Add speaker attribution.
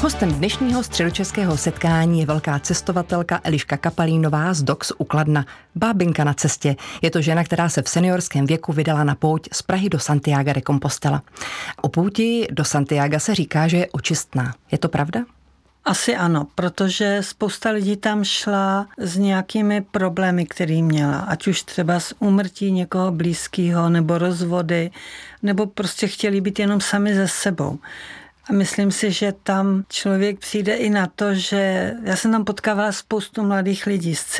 Speaker 1: Hostem dnešního středočeského setkání je velká cestovatelka Eliška Kapalínová z DOX u Kladna. Bábinka na cestě. Je to žena, která se v seniorském věku vydala na pouť z Prahy do Santiaga de Compostela. O pouti do Santiaga se říká, že je očistná. Je to pravda?
Speaker 2: Asi ano, protože spousta lidí tam šla s nějakými problémy, který měla. Ať už třeba z úmrtí někoho blízkého, nebo rozvody, nebo prostě chtěli být jenom sami ze sebou. A myslím si, že tam člověk přijde i na to, že já jsem tam potkávala spoustu mladých lidí z